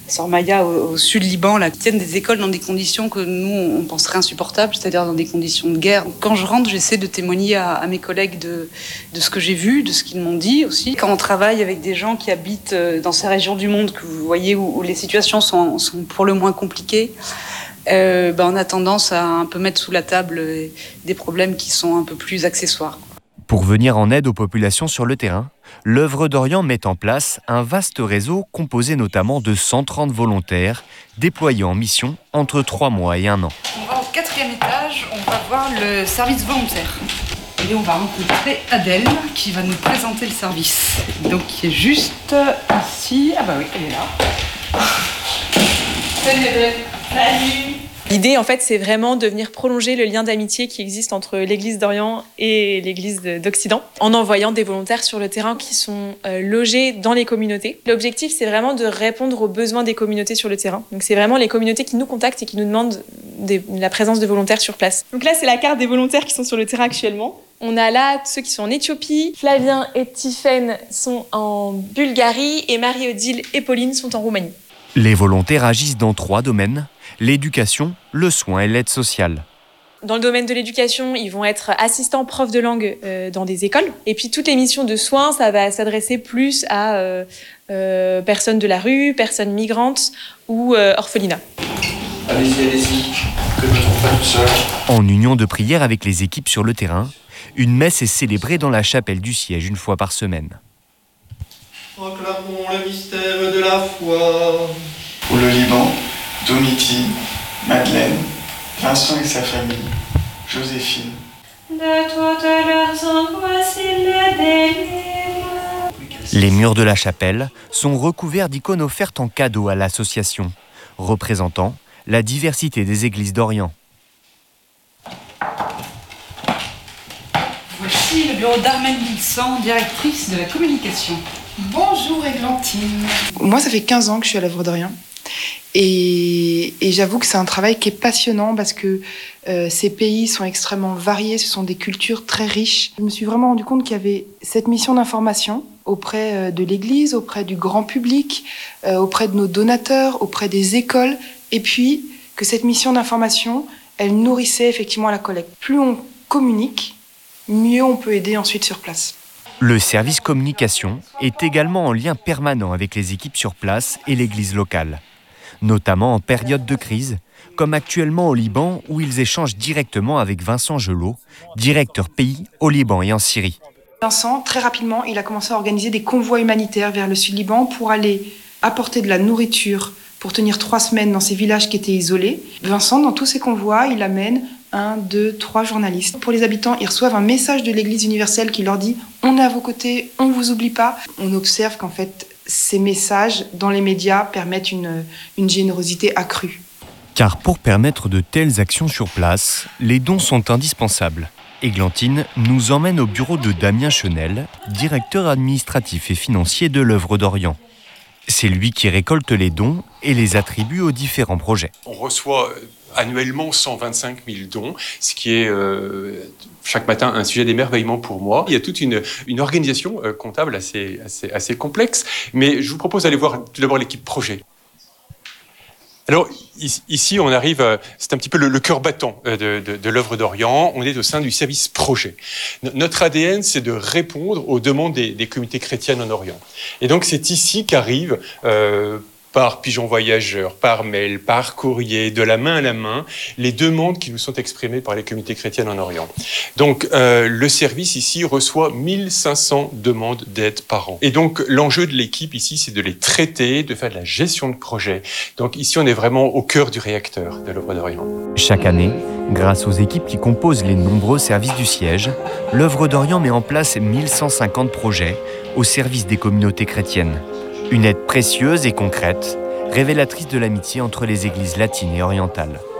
Sormaya, au sud Liban, là, tiennent des écoles dans des conditions que nous, on penserait insupportables, c'est-à-dire dans des conditions de guerre. Quand je rentre, j'essaie de témoigner à mes collègues de ce que j'ai vu, de ce qu'ils m'ont dit aussi. Quand on travaille avec des gens qui habitent dans ces régions du monde que vous voyez où les situations sont pour le moins compliquées, on a tendance à un peu mettre sous la table des problèmes qui sont un peu plus accessoires. Pour venir en aide aux populations sur le terrain, l'œuvre d'Orient met en place un vaste réseau composé notamment de 130 volontaires déployés en mission entre 3 mois et 1 an. On va au 4e étage, on va voir le service volontaire. Et on va rencontrer Adèle qui va nous présenter le service. Donc qui est juste ici. Ah bah oui, elle est là. Salut Adèle. Salut. L'idée, en fait, c'est vraiment de venir prolonger le lien d'amitié qui existe entre l'Église d'Orient et l'Église d'Occident, en envoyant des volontaires sur le terrain qui sont logés dans les communautés. L'objectif, c'est vraiment de répondre aux besoins des communautés sur le terrain. Donc, c'est vraiment les communautés qui nous contactent et qui nous demandent la présence de volontaires sur place. Donc là, c'est la carte des volontaires qui sont sur le terrain actuellement. On a là ceux qui sont en Éthiopie. Flavien et Tiffaine sont en Bulgarie et Marie-Odile et Pauline sont en Roumanie. Les volontaires agissent dans 3 domaines: l'éducation, le soin et l'aide sociale. Dans le domaine de l'éducation, ils vont être assistants profs de langue dans des écoles. Et puis toutes les missions de soins, ça va s'adresser plus à personnes de la rue, personnes migrantes ou orphelinats. Allez-y, que je ne me trouve pas tout seul. En union de prière avec les équipes sur le terrain, une messe est célébrée dans la chapelle du siège 1 fois par semaine. Proclamons le mystère de la foi. Pour le Liban, Domiti, Madeleine, Vincent et sa famille, Joséphine. De toutes leurs angoisses, il les délivre. Les murs de la chapelle sont recouverts d'icônes offertes en cadeau à l'association, représentant la diversité des églises d'Orient. Voici le bureau d'Armelle Vilsan, directrice de la communication. Bonjour Églantine. Moi, ça fait 15 ans que je suis à l'œuvre d'Orient. Et j'avoue que c'est un travail qui est passionnant parce que ces pays sont extrêmement variés, ce sont des cultures très riches. Je me suis vraiment rendu compte qu'il y avait cette mission d'information auprès de l'Église, auprès du grand public, auprès de nos donateurs, auprès des écoles, et puis que cette mission d'information, elle nourrissait effectivement la collecte. Plus on communique, mieux on peut aider ensuite sur place. Le service communication est également en lien permanent avec les équipes sur place et l'église locale, notamment en période de crise, comme actuellement au Liban où ils échangent directement avec Vincent Gelot, directeur pays au Liban et en Syrie. Vincent, très rapidement, il a commencé à organiser des convois humanitaires vers le sud-Liban pour aller apporter de la nourriture pour tenir 3 semaines dans ces villages qui étaient isolés. Vincent, dans tous ces convois, il amène 1, 2, 3 journalistes. Pour les habitants, ils reçoivent un message de l'Église universelle qui leur dit « On est à vos côtés, on ne vous oublie pas ». On observe qu'en fait, ces messages dans les médias permettent une générosité accrue. Car pour permettre de telles actions sur place, les dons sont indispensables. Églantine nous emmène au bureau de Damien Chenel, directeur administratif et financier de l'œuvre d'Orient. C'est lui qui récolte les dons et les attribue aux différents projets. On reçoit annuellement 125 000 dons, ce qui est chaque matin un sujet d'émerveillement pour moi. Il y a toute une organisation comptable assez complexe, mais je vous propose d'aller voir tout d'abord l'équipe projet. Alors ici, on arrive, c'est un petit peu le cœur battant de l'œuvre d'Orient. On est au sein du service projet. Notre ADN, c'est de répondre aux demandes des communautés chrétiennes en Orient. Et donc c'est ici qu'arrivent par pigeon voyageur, par mail, par courrier, de la main à la main, les demandes qui nous sont exprimées par les communautés chrétiennes en Orient. Donc, le service ici reçoit 1500 demandes d'aide par an. Et donc, l'enjeu de l'équipe ici, c'est de les traiter, de faire de la gestion de projet. Donc, ici, on est vraiment au cœur du réacteur de l'œuvre d'Orient. Chaque année, grâce aux équipes qui composent les nombreux services du siège, l'œuvre d'Orient met en place 1150 projets au service des communautés chrétiennes. Une aide précieuse et concrète, révélatrice de l'amitié entre les églises latines et orientales.